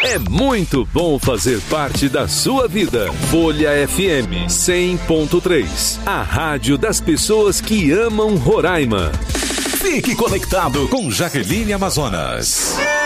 É muito bom fazer parte da sua vida. Folha FM 100.3, a rádio das pessoas que amam Roraima. Fique conectado com Jaqueline Amazonas.